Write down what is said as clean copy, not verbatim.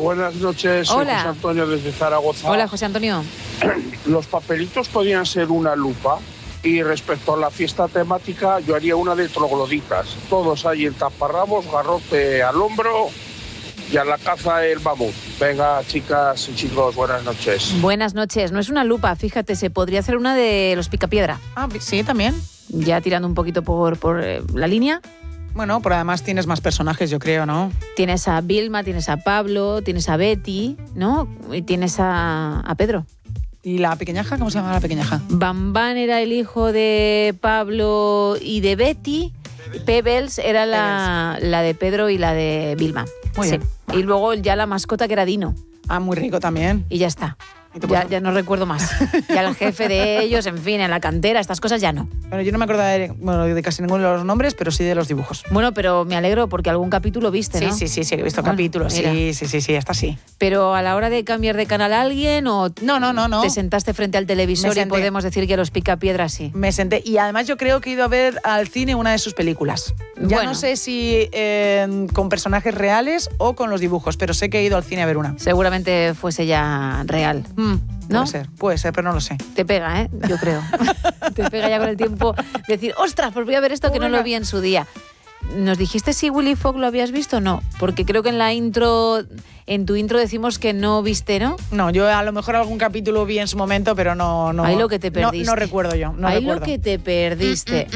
buenas noches. Soy Hola. José Antonio desde Zaragoza. Hola, José Antonio. Los papelitos podían ser una lupa. Y respecto a la fiesta temática, yo haría una de trogloditas. Todos ahí en taparrabos, garrote al hombro y a la caza el mamut. Venga, chicas y chicos, buenas noches. Buenas noches. No es una lupa, fíjate, se podría hacer una de los Picapiedra. Ah, sí, también. Ya tirando un poquito por la línea. Bueno, pero además tienes más personajes, yo creo, ¿no? Tienes a Vilma, tienes a Pablo, tienes a Betty, ¿no? Y tienes a Pedro. ¿Y la pequeñaja? ¿Cómo se llama la pequeñaja? Bambán era el hijo de Pablo y de Betty. Pebbles era la de Pedro y la de Vilma. Muy bien. Y luego ya la mascota que era Dino. Ah, muy rico también. Y ya está. ¿Y te puedes- Ya no recuerdo más. Ya el jefe de ellos, en fin, en la cantera, estas cosas ya no. Bueno, yo no me acuerdo de casi ninguno de los nombres, pero sí de los dibujos. Bueno, pero me alegro porque algún capítulo viste, ¿no? Sí, he visto Bueno, capítulos. mira. Sí, hasta sí. Pero a la hora de cambiar de canal a alguien o No. te sentaste frente al televisor Me y senté. podemos decir que los Picapiedra sí. Me senté y además yo creo que he ido a ver al cine una de sus películas. Ya Bueno. no sé si con personajes reales o con los dibujos, pero sé que he ido al cine a ver una. Seguramente fuese ya real. ¿No? Puede ser, pero no lo sé. Te pega, ¿eh? Yo creo. Te pega ya con el tiempo decir, ostras, pues voy a ver esto que no lo vi en su día. ¿Nos dijiste si Willy Fogg lo habías visto o no? Porque creo que en tu intro decimos que no viste, ¿no? No, yo a lo mejor algún capítulo vi en su momento, pero no. Ahí lo que te perdiste. No recuerdo yo. No Ahí recuerdo. lo que te perdiste.